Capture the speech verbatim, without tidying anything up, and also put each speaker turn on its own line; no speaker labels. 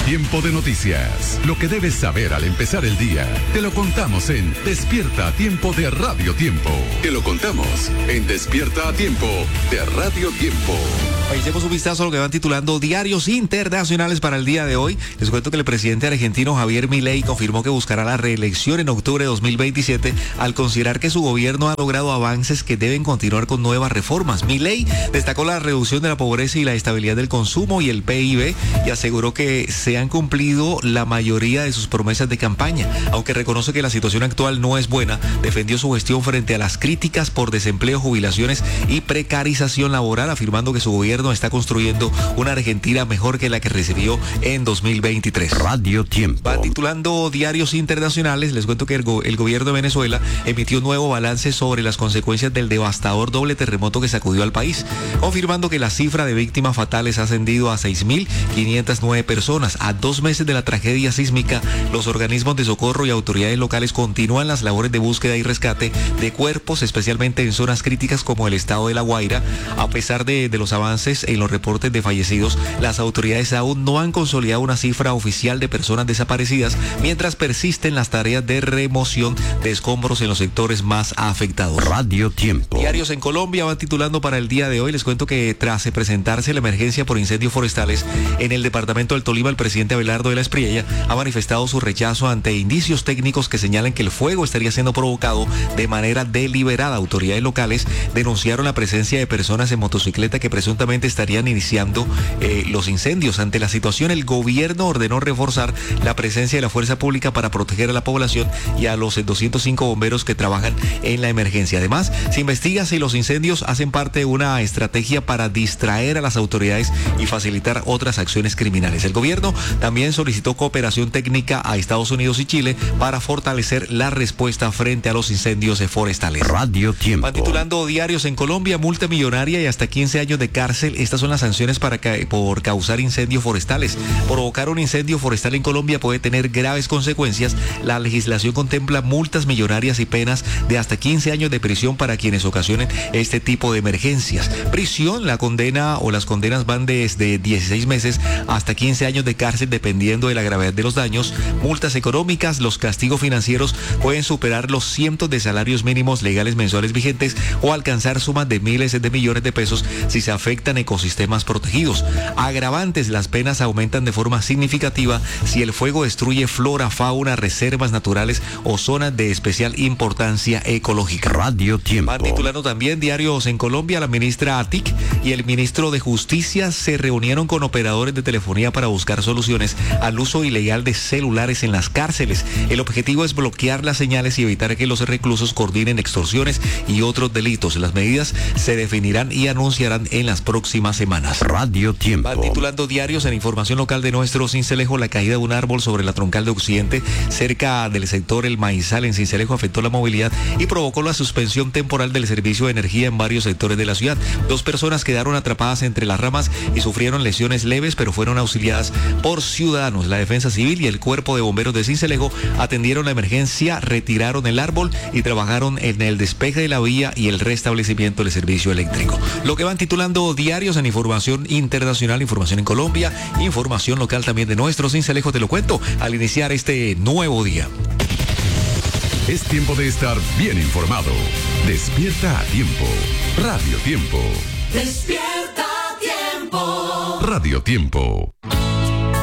Tiempo de noticias. Lo que debes saber al empezar el día. Te lo contamos en Despierta a Tiempo de Radio Tiempo. Te lo contamos en Despierta a Tiempo de Radio Tiempo.
Echemos un vistazo a lo que van titulando diarios internacionales para el día de hoy. Les cuento que el presidente argentino Javier Milei confirmó que buscará la reelección en octubre de dos mil veintisiete al considerar que su gobierno ha logrado avances que deben continuar con nuevas reformas. Milei destacó la reducción de la pobreza y la estabilidad del consumo y el P I B y aseguró que se han cumplido la mayoría de sus promesas de campaña. Aunque reconoce que la situación actual no es buena, defendió su gestión frente a las críticas por desempleo, jubilaciones y precarización laboral, afirmando que su gobierno está construyendo una Argentina mejor que la que recibió en dos mil veintitrés.
Radio Tiempo.
Va titulando diarios internacionales. Les cuento que el, go- el gobierno de Venezuela emitió un nuevo balance sobre las consecuencias del devastador doble terremoto que sacudió al país, confirmando que la cifra de víctimas fatales ha ascendido a seis mil quinientas nueve personas. A dos meses de la tragedia sísmica, los organismos de socorro y autoridades locales continúan las labores de búsqueda y rescate de cuerpos, especialmente en zonas críticas como el estado de La Guaira. A pesar de, de los avances en los reportes de fallecidos, las autoridades aún no han consolidado una cifra oficial de personas desaparecidas, mientras persisten las tareas de remoción de escombros en los sectores más afectados.
Radio Tiempo.
Diarios en Colombia van titulando para el día de hoy. Les cuento que tras presentarse la emergencia por incendios forestales en el departamento del Tolima, el presidente Abelardo de la Espriella ha manifestado su rechazo ante indicios técnicos que señalan que el fuego estaría siendo provocado de manera deliberada. Autoridades locales denunciaron la presencia de personas en motocicleta que presuntamente estarían iniciando eh, los incendios. Ante la situación, el gobierno ordenó reforzar la presencia de la fuerza pública para proteger a la población y a los doscientos cinco bomberos que trabajan en la emergencia. Además, se investiga si los incendios hacen parte de una estrategia para distraer a las autoridades y facilitar otras acciones criminales. El gobierno también solicitó cooperación técnica a Estados Unidos y Chile para fortalecer la respuesta frente a los incendios forestales.
Radio Tiempo.
Van titulando diarios en Colombia: multa millonaria y hasta quince años de cárcel. Estas son las sanciones para ca- por causar incendios forestales. Provocar un incendio forestal en Colombia puede tener graves consecuencias. La legislación contempla multas millonarias y penas de hasta quince años de prisión para quienes ocasionen este tipo de emergencias. Prisión, la condena o las condenas van desde dieciséis meses hasta quince años de cárcel dependiendo de la gravedad de los daños. Multas económicas, los castigos financieros pueden superar los cientos de salarios mínimos legales mensuales vigentes o alcanzar sumas de miles de millones de pesos si se afectan ecosistemas protegidos. Agravantes, las penas aumentan de forma significativa si el fuego destruye flora, fauna, reservas naturales o zonas de especial importancia ecológica.
Radio Tiempo.
Van titulando también diarios en Colombia. La ministra Atik y el ministro de Justicia se reunieron con operadores de telefonía para buscar soluciones al uso ilegal de celulares en las cárceles. El objetivo es bloquear las señales y evitar que los reclusos coordinen extorsiones y otros delitos. Las medidas se definirán y anunciarán en las próximas semanas.
Radio Tiempo.
Van titulando diarios en información local de nuestro Sincelejo. La caída de un árbol sobre la troncal de Occidente cerca del sector El Maizal en Sincelejo afectó la movilidad y provocó la suspensión temporal del servicio de energía en varios sectores de la ciudad. Dos personas quedaron atrapadas entre las ramas y sufrieron lesiones leves, pero fueron auxiliadas por ciudadanos. La Defensa Civil y el Cuerpo de Bomberos de Sincelejo atendieron la emergencia, retiraron el árbol y trabajaron en el despeje de la vía y el restablecimiento del servicio eléctrico. Lo que van titulando diarios en información internacional, información en Colombia, información local también de nuestro Sincelejo, te lo cuento al iniciar este nuevo día.
Es tiempo de estar bien informado. Despierta a tiempo. Radio Tiempo.
Despierta a tiempo.
Radio Tiempo.